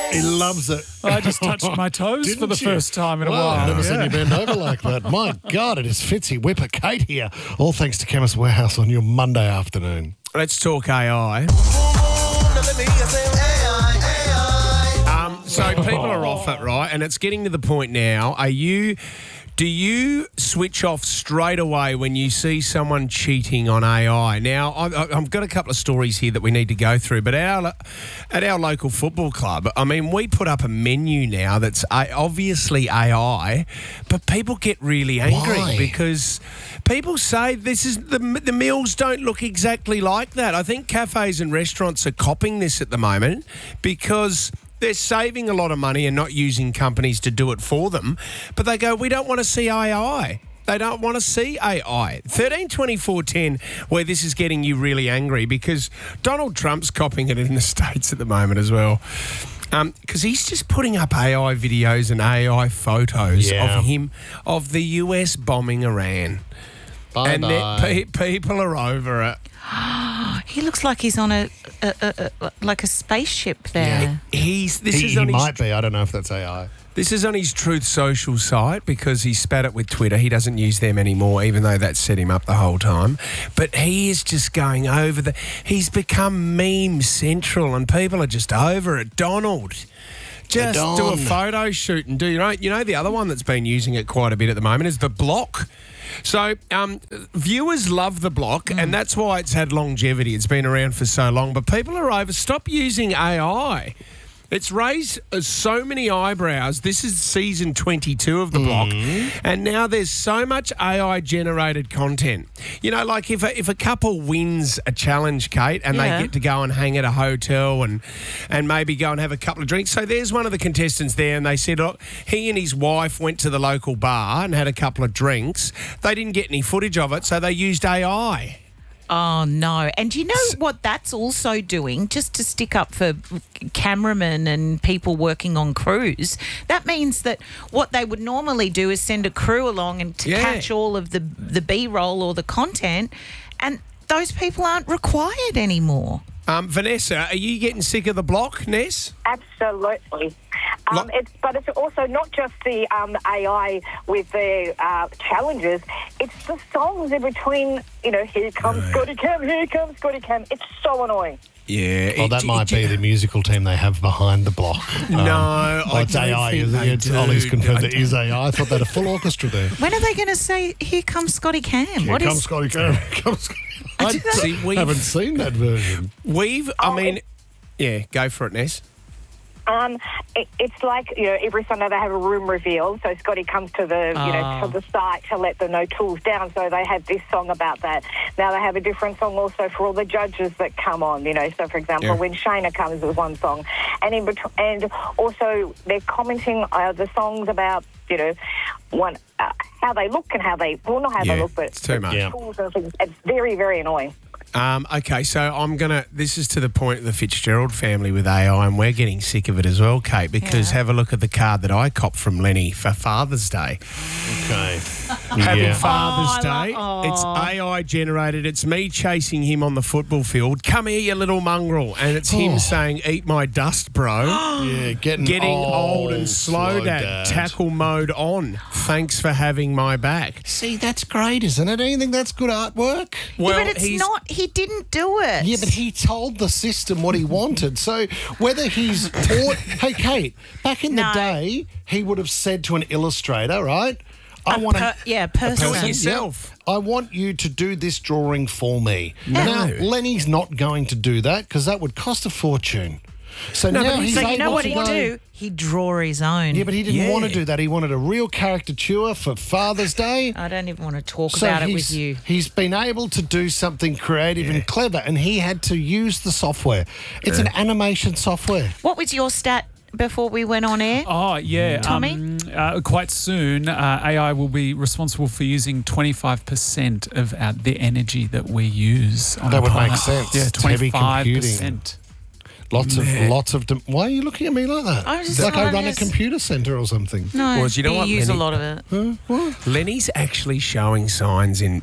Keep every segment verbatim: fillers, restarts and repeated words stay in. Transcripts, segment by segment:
He loves it. I just touched my toes Didn't for the you? first time in a Wow, while. I've never seen Yeah. you bend over like that. My God, it is Fitzy Whipper Kate here. All thanks to Chemist Warehouse on your Monday afternoon. Let's talk A I. Um, so people are off it, right? And it's getting to the point now. Are you... Do you switch off straight away when you see someone cheating on A I? Now, I've, I've got a couple of stories here that we need to go through, but at our, at our local football club, I mean, we put up a menu now that's obviously A I, but people get really angry Why? because people say this is the, the meals don't look exactly like that. I think cafes and restaurants are copying this at the moment because they're saving a lot of money and not using companies to do it for them. But they go, we don't want to see A I. They don't want to see A I. thirteen twenty-four ten, where this is getting you really angry because Donald Trump's copying it in the States at the moment as well. Because um, he's just putting up A I videos and A I photos Yeah. of him, of the U S bombing Iran. Bye and bye. pe- people are over it. He looks like he's on a, a, a, a like a spaceship there. He's this he is he on his might be. I don't know if that's A I. This is on his Truth Social site because he spat it with Twitter. He doesn't use them anymore, even though that set him up the whole time. But he is just going over the... He's become meme central and people are just over it. Donald, just Don. do a photo shoot and do... You know, you know the other one that's been using it quite a bit at the moment is The Block. So um, viewers love The Block mm. and that's why it's had longevity. It's been around for so long. But people are over. Stop using A I. It's raised uh, so many eyebrows. This is season twenty-two of The Block, mm. and now there's so much A I-generated content. You know, like if a, if a couple wins a challenge, Kate, and Yeah. they get to go and hang at a hotel and and maybe go and have a couple of drinks. So there's one of the contestants there, and they said, oh, he and his wife went to the local bar and had a couple of drinks. They didn't get any footage of it, so they used A I. Oh, no. And do you know what that's also doing? Just to stick up for cameramen and people working on crews, that means that what they would normally do is send a crew along and to Yeah. catch all of the, the B-roll or the content, and those people aren't required anymore. Um, Vanessa, are you getting sick of The Block, Ness? Absolutely. Um, Lo- it's, but it's also not just the um, A I with the uh, challenges. It's the songs in between, you know, here comes Scotty Cam, here comes Scotty Cam. It's so annoying. Yeah. Well, it- that might it- be the musical team they have behind The Block. No, I oh, it's don't A I. think Is they it? do. Ollie's confirmed I it is A I. I thought they had a full orchestra there. When are they going to say, here comes Scotty Cam? Here What comes is- Scotty Cam. Here comes Scotty. I do they- See, we've- haven't seen that version. We've, I Oh, mean, yeah, go for it, Ness. Um, it, it's like, you know, every Sunday they have a room reveal. So Scotty comes to the, you know, to the site to let them know tools down. So they have this song about that. Now they have a different song also for all the judges that come on, you know. So, for example, Yeah. when Shayna comes with one song. And in between, and also they're commenting uh, the songs about, you know, one uh, how they look and how they, well, not how Yeah, they look, but it's too much. Yeah. tools and things. It's very, very annoying. Um, okay, so I'm going to... This is to the point of the Fitzgerald family with A I, and we're getting sick of it as well, Kate, because Yeah. have a look at the card that I copped from Lenny for Father's Day. Okay. Happy Yeah. Father's Oh, I Day. lo- It's A I generated. It's me chasing him on the football field. Come here, you little mongrel. And it's him Oh. saying, eat my dust, bro. Yeah, getting, Getting old, old and slow, Dad. Dad. Tackle mode on. Thanks for having my back. See, that's great, isn't it? Do you think that's good artwork? Well, yeah, but it's he's- not. He didn't do it. Yeah, but he told the system what he wanted. So whether he's taught... Hey, Kate, back in the No. day, he would have said to an illustrator, right? I A want per- to... yeah, person. Do it yourself. I want you to do this drawing for me. No. Now, Lenny's not going to do that because that would cost a fortune. So No, now but he's So able you know what to he'd go, do? He'd draw his own. Yeah, but he didn't Yeah. want to do that. He wanted a real caricature for Father's Day. I don't even want to talk So about it he's, with you. he's been able to do something creative and clever, and he had to use the software. It's an animation software. What was your stat before we went on air? Oh, yeah. Tommy? Um, uh, quite soon, uh, A I will be responsible for using twenty-five percent of our, the energy that we use. On That the would make planet. sense. Yeah, It's heavy twenty-five computing. percent. Lots of, Man. lots of. Dem- Why are you looking at me like that? I was just- like I I run a just- computer centre or something. No, Well, do you know you what, use Lenny? a lot of it. Lenny's actually showing signs in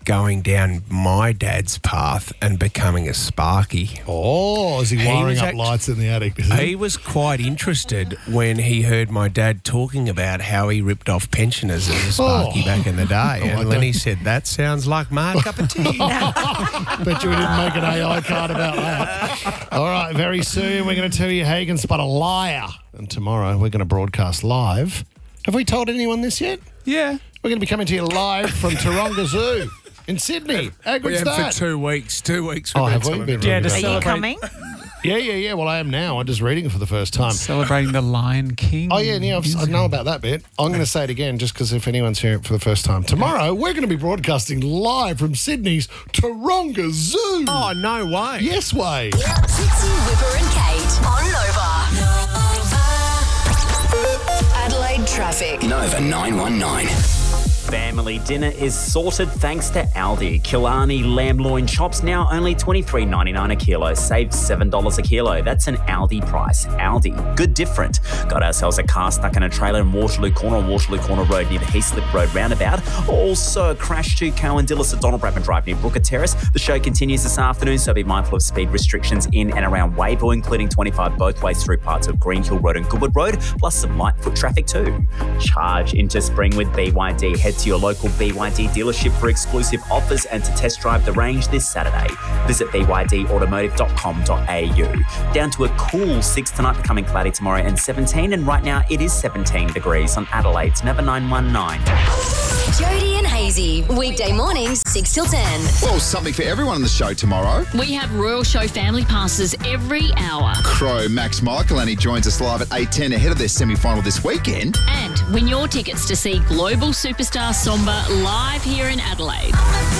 going down my dad's path and becoming a Sparky. Oh, is he wiring was up act- lights in the attic? Is he? He was quite interested when he heard my dad talking about how he ripped off pensioners as a Sparky Oh. back in the day. I And like then that. he said, that sounds like my cup of tea. Bet you we didn't make an A I card about that. All right, very soon we're going to tell you how you can spot a liar. And tomorrow we're going to broadcast live. Have we told anyone this yet? Yeah. We're going to be coming to you live from Taronga Zoo in Sydney. How We good's have that? for two weeks. Two weeks. Oh, we've have been we been? telling Yeah, to Are talking you about celebrate- coming? that? Yeah, yeah, yeah. Well, I am now. I'm just reading it for the first time. Celebrating the Lion King. Oh, yeah, yeah, I've, I know about that bit. I'm going to say it again just because if anyone's hearing it for the first time. Tomorrow, we're going to be broadcasting live from Sydney's Taronga Zoo. Oh, no way. Yes way. Tipsy, Whipper and Kate on Nova. Adelaide traffic. Nova nine one nine. Family dinner is sorted thanks to Aldi. Killarney lamb loin chops now only twenty-three ninety-nine a kilo. Save seven dollars a kilo. That's an Aldi price. Aldi. Good different. Got ourselves a car stuck in a trailer in Waterloo Corner on Waterloo Corner Road near the Heathslip Road roundabout. Also a crash to Cowandillis at Donald Bradman Drive near Brooker Terrace. The show continues this afternoon, so be mindful of speed restrictions in and around Wavell, including twenty-five both ways through parts of Greenhill Road and Goodwood Road, plus some light foot traffic too. Charge into spring with B Y D. Head to your local B Y D dealership for exclusive offers and to test drive the range this Saturday. Visit b y d automotive dot com dot a u. Down to a cool six tonight, becoming cloudy tomorrow and seventeen, and right now it is seventeen degrees on Adelaide's Nova nine one nine. Jody and Hazy, weekday mornings, six till ten. Well, something for everyone on the show tomorrow. We have Royal Show family passes every hour. Crow Max Michael, and he joins us live at eight ten ahead of their semi-final this weekend. And win your tickets to see global superstar Somba live here in Adelaide.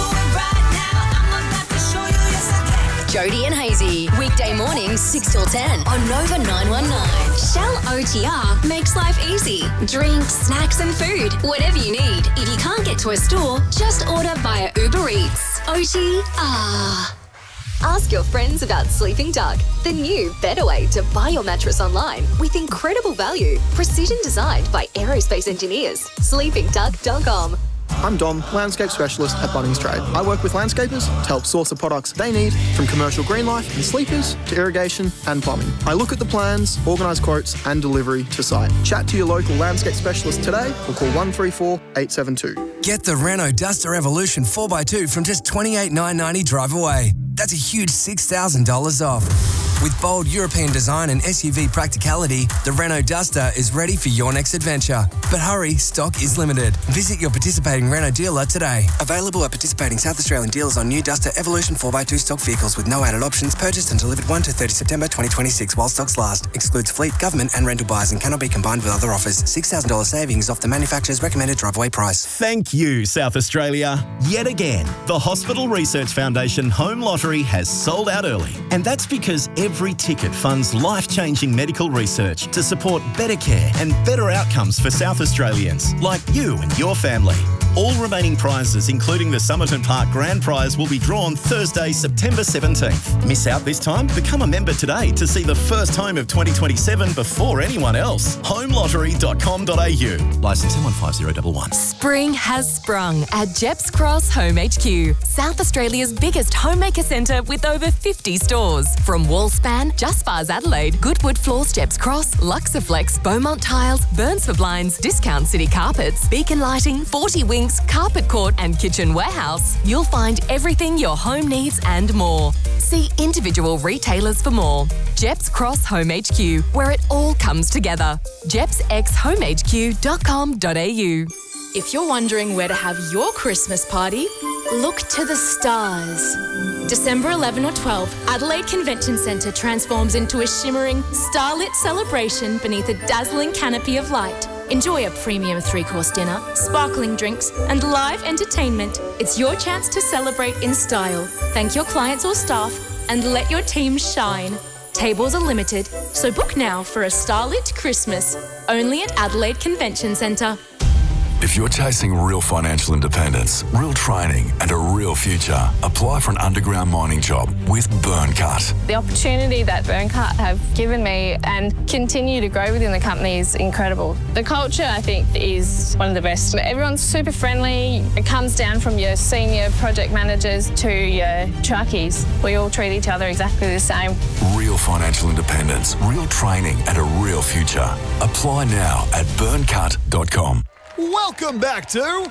Jody and Hazy, weekday mornings, six till ten on Nova nine one nine. Shell O T R makes life easy. Drinks, snacks and food, whatever you need. If you can't get to a store, just order via Uber Eats. O T R. Ask your friends about Sleeping Duck, the new, better way to buy your mattress online with incredible value. Precision designed by aerospace engineers. sleeping duck dot com. I'm Dom, landscape specialist at Bunnings Trade. I work with landscapers to help source the products they need, from commercial green life and sleepers to irrigation and plumbing. I look at the plans, organise quotes and delivery to site. Chat to your local landscape specialist today or call one three four, eight seven two. Get the Renault Duster Evolution four by two from just twenty-eight thousand nine hundred ninety drive away. That's a huge six thousand dollars off. With bold European design and S U V practicality, the Renault Duster is ready for your next adventure. But hurry, stock is limited. Visit your participating Renault dealer today. Available at participating South Australian dealers on new Duster Evolution four by two stock vehicles with no added options, purchased and delivered first to thirtieth September twenty twenty-six while stocks last. Excludes fleet, government and rental buys and cannot be combined with other offers. six thousand dollars savings off the manufacturer's recommended drive-away price. Thank you, South Australia. Yet again, the Hospital Research Foundation Home Lottery has sold out early. And that's because every ticket funds life-changing medical research to support better care and better outcomes for South Australians, like you and your family. All remaining prizes, including the Somerton Park Grand Prize, will be drawn Thursday, September seventeenth. Miss out this time? Become a member today to see the first home of twenty twenty-seven before anyone else. home lottery dot com dot a u. Licence M one five zero one one. Spring has sprung at Jeps Cross Home H Q, South Australia's biggest homemaker centre with over fifty stores. From Wallspan, Just Spas Adelaide, Goodwood Floors Jeps Cross, Luxaflex, Beaumont Tiles, Burns for Blinds, Discount City Carpets, Beacon Lighting, forty Wings, Carpet Court and Kitchen Warehouse, you'll find everything your home needs and more. See individual retailers for more. Jeps Cross Home H Q, where it all comes together. jeps x home h q dot com dot a u. If you're wondering where to have your Christmas party, look to the stars. December eleventh or twelfth, Adelaide Convention Centre transforms into a shimmering, starlit celebration beneath a dazzling canopy of light. Enjoy a premium three-course dinner, sparkling drinks, and live entertainment. It's your chance to celebrate in style. Thank your clients or staff, and let your team shine. Tables are limited, so book now for a starlit Christmas, only at Adelaide Convention Centre. If you're chasing real financial independence, real training, and a real future, apply for an underground mining job with Burncut. The opportunity that Burncut have given me and continue to grow within the company is incredible. The culture, I think, is one of the best. Everyone's super friendly. It comes down from your senior project managers to your truckies. We all treat each other exactly the same. Real financial independence, real training, and a real future. Apply now at burncut dot com. Welcome back to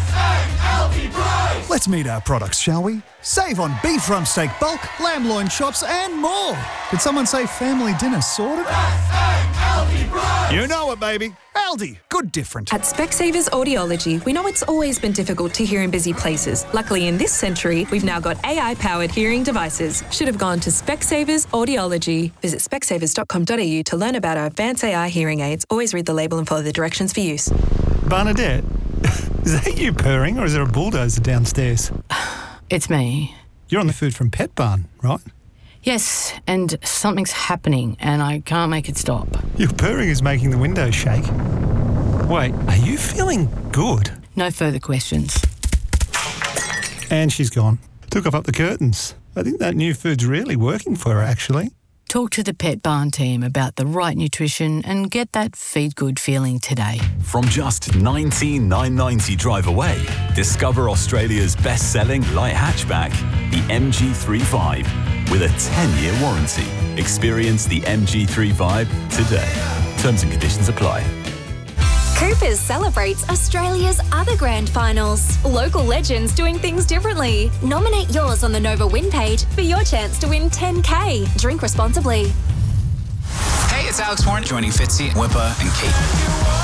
Let's meet our products, shall we? Save on beef rump steak bulk, lamb loin chops, and more. Did someone say family dinner sorted? You know it, baby. Aldi, good different. At Specsavers Audiology, we know it's always been difficult to hear in busy places. Luckily, in this century, we've now got A I-powered hearing devices. Should have gone to Specsavers Audiology. Visit specsavers dot com dot a u to learn about our advanced A I hearing aids. Always read the label and follow the directions for use. Bernadette, is that you purring or is there a bulldozer downstairs? It's me. You're on the food from Pet Barn, right? Yes, and something's happening and I can't make it stop. Your purring is making the windows shake. Wait, are you feeling good? No further questions. And she's gone. Took off up the curtains. I think that new food's really working for her, actually. Talk to the Pet Barn team about the right nutrition and get that feed good feeling today. From just nineteen thousand nine hundred ninety dollars drive away, discover Australia's best-selling light hatchback, the M G three Vibe, with a ten-year warranty. Experience the M G three Vibe today. Terms and conditions apply. Coopers celebrates Australia's other grand finals. Local legends doing things differently. Nominate yours on the Nova Win page for your chance to win ten K. Drink responsibly. Hey, it's Alex Warren joining Fitzy, Whipper, and Kate.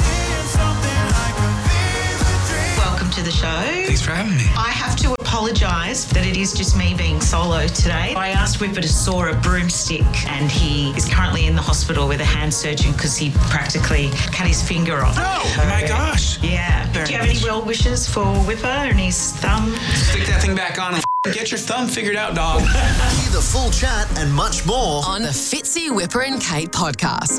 Welcome to the show. Thanks for having me. I have to apologise that it is just me being solo today. I asked Whipper to saw a broomstick and he is currently in the hospital with a hand surgeon because he practically cut his finger off. Oh, my gosh. Yeah. Do you have any well wishes for Whipper and his thumb? Stick that thing back on and get your thumb figured out, dog. Hear the full chat and much more on the Fitzy, Whipper and Kate podcast.